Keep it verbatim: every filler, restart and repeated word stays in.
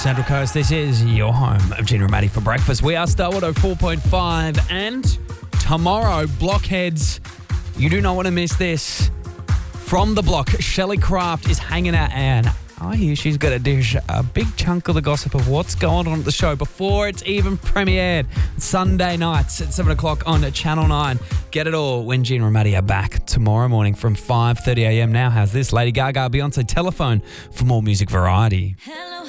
Central Coast. This is your home of Gina and Maddie for breakfast. We are Star one oh four point five, and tomorrow, Blockheads, you do not want to miss this. From the block, Shelley Craft is hanging out, and I hear she's going to dish a big chunk of the gossip of what's going on at the show before it's even premiered. Sunday nights at seven o'clock on Channel nine. Get it all when Gina and Maddie are back tomorrow morning from five thirty a.m. Now, how's this? Lady Gaga, Beyonce, Telephone for more music variety. Hello.